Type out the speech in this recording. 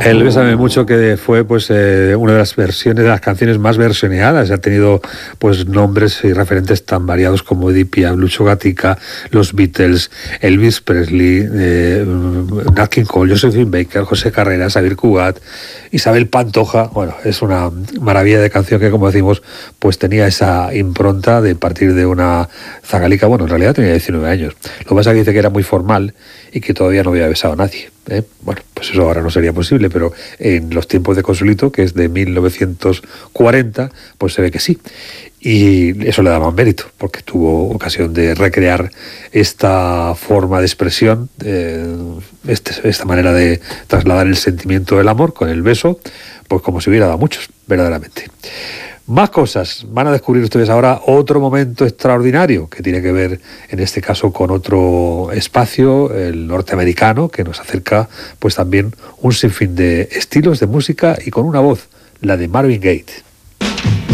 El Bésame Mucho, que fue pues una de las versiones de las canciones más versioneadas. Ha tenido pues nombres y referentes tan variados como Edith Piaf, Lucho Gatica, los Beatles, Elvis Presley, Nat King Cole, Josephine Baker, José Carreras, Xavier Cugat, Isabel Pantoja. Bueno, es una maravilla de canción que, como decimos, pues tenía esa impronta de partir de una zagalica. Bueno, en realidad tenía 19 años. Lo que pasa es que dice que era muy formal y que todavía no había besado a nadie. Bueno, pues eso ahora no sería posible, pero en los tiempos de Consuelito, que es de 1940, pues se ve que sí. Y eso le daba mérito, porque tuvo ocasión de recrear esta forma de expresión, esta manera de trasladar el sentimiento del amor con el beso, pues como si hubiera dado muchos, verdaderamente. Más cosas. Van a descubrir ustedes ahora otro momento extraordinario que tiene que ver, en este caso, con otro espacio, el norteamericano, que nos acerca pues también un sinfín de estilos de música y con una voz, la de Marvin Gaye.